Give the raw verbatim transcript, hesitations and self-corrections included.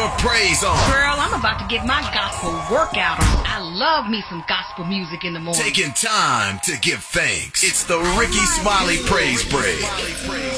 your praise on. Girl, I'm about to get my gospel workout on. I love me some gospel music in the morning. Taking time to give thanks. It's the Rickey Smiley Praise Break.